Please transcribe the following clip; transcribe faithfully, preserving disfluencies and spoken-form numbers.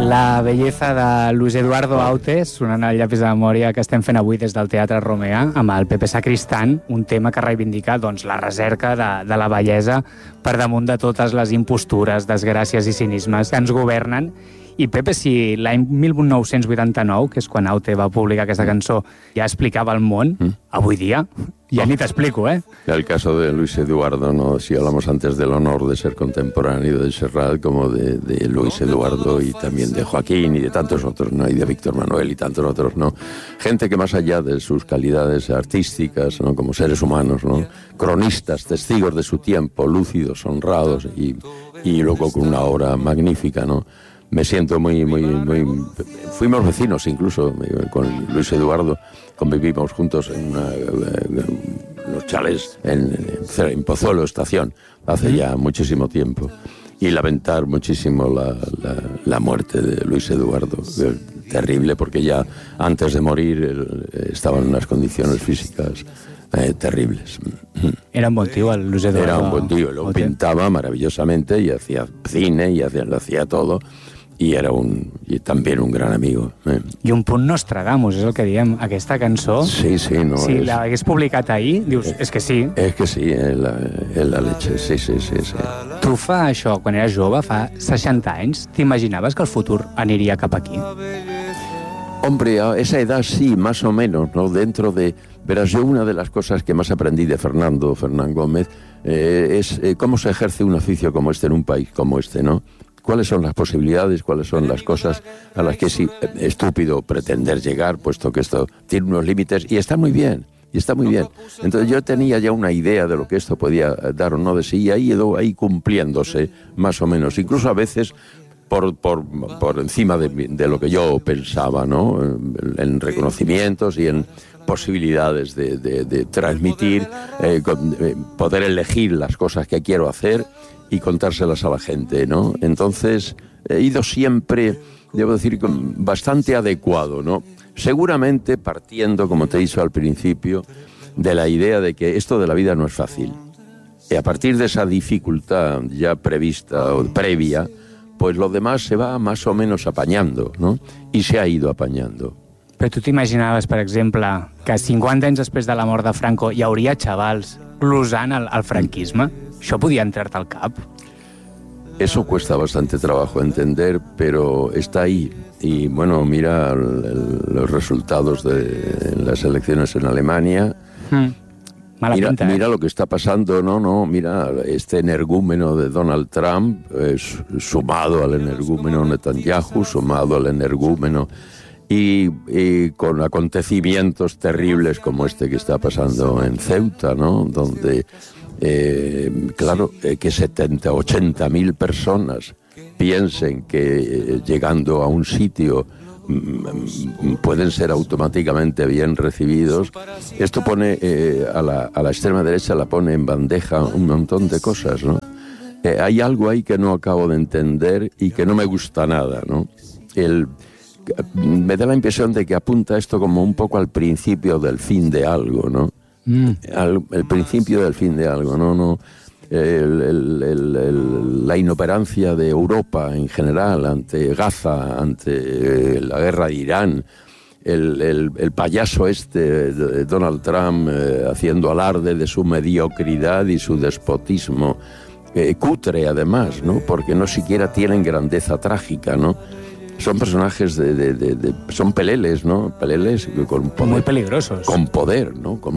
La bellesa de Luis Eduardo Aute, sonant al llapis de memòria que estem fent avui des del Teatre Romea, amb el Pepe Sacristán, un tema que reivindica doncs, la recerca de, de la bellesa per damunt de totes les impostures, desgràcies i cinismes que ens governen. I Pepe, si l'any mil nou-cents vuitanta-nou, que és quan Aute va publicar aquesta cançó, ja explicava el món, mm. avui dia ya ni te explico, ¿eh? El caso de Luis Eduardo, ¿no? Si hablamos antes del honor de ser contemporáneo de Serrat, como de, de Luis Eduardo y también de Joaquín y de tantos otros, ¿no? Y de Víctor Manuel y tantos otros, ¿no? Gente que más allá de sus calidades artísticas, ¿no? Como seres humanos, ¿no? Cronistas, testigos de su tiempo, lúcidos, honrados y, y luego con una obra magnífica, ¿no? Me siento muy, muy, muy... Fuimos vecinos incluso con Luis Eduardo, convivimos juntos en una, unos chalés en, en Pozuelo Estación, hace ya muchísimo tiempo. Y lamentar muchísimo la, la, la muerte de Luis Eduardo, terrible, porque ya antes de morir él estaba en unas condiciones físicas eh, terribles. Era un buen tío el Luis Eduardo. Era un buen tío, lo pintaba maravillosamente y hacía cine y hacía, lo hacía todo. I era un, i també un gran amigo. Eh? I un punt Nostradamus, és el que diem. Aquesta cançó, sí, sí, no, si és... l'hagués publicat ahir, dius, eh, és que sí. És que sí, és la, és la leche, sí, sí, sí, sí. Tu fa això, quan eres jove, fa seixanta anys, t'imaginaves que el futur aniria cap aquí? Hombre, a esa edad sí, más o menos, ¿no? Dentro de... Verás, yo una de las cosas que más aprendí de Fernando, Fernán Gómez, eh, es eh, cómo se ejerce un oficio como este en un país como este, ¿no? ¿Cuáles son las posibilidades, cuáles son las cosas a las que es estúpido pretender llegar, puesto que esto tiene unos límites? Y está muy bien, y está muy bien. Entonces yo tenía ya una idea de lo que esto podía dar o no de sí, y ahí ido ahí cumpliéndose, más o menos. Incluso a veces por, por, por encima de, de lo que yo pensaba, ¿no? En reconocimientos y en posibilidades de, de, de transmitir, eh, poder elegir las cosas que quiero hacer y contárselas a la gente, ¿no? Entonces, he ido siempre, debo decir, bastante adecuado, ¿no? Seguramente partiendo, como te he dicho al principio, de la idea de que esto de la vida no es fácil. Y a partir de esa dificultad ya prevista o previa, pues lo demás se va más o menos apañando, ¿no? Y se ha ido apañando. Però tu t'imaginaves, per exemple, que cinquanta anys després de la mort de Franco hi hauria xavals glosant el, el franquisme? ¿Això podia entrar-te al cap? Eso cuesta bastante trabajo entender, pero está ahí. Y bueno, mira el, el, los resultados de las elecciones en Alemania. Hmm. Mala mira, pinta, ¿eh? Mira lo que está pasando, no, no, mira este energúmeno de Donald Trump, eh, sumado al energúmeno Netanyahu, sumado al energúmeno... Y, y con acontecimientos terribles como este que está pasando en Ceuta, ¿no? Donde, eh, claro, eh, que setenta, ochenta mil personas piensen que eh, llegando a un sitio mm, pueden ser automáticamente bien recibidos. Esto pone eh, a, la, a la extrema derecha, la pone en bandeja un montón de cosas, ¿no? Eh, hay algo ahí que no acabo de entender y que no me gusta nada, ¿no? El... Me da la impresión de que apunta esto como un poco al principio del fin de algo, ¿no? Mm. Al, el principio del fin de algo, ¿no? no el, el, el, el, la inoperancia de Europa en general ante Gaza, ante eh, la guerra de Irán, el, el, el payaso este de Donald Trump eh, haciendo alarde de su mediocridad y su despotismo, eh, cutre además, ¿no? Porque no siquiera tienen grandeza trágica, ¿no? Son personajes de, de, de, de... Son peleles, ¿no? Peleles con poder. Muy peligrosos. Con poder, ¿no? Con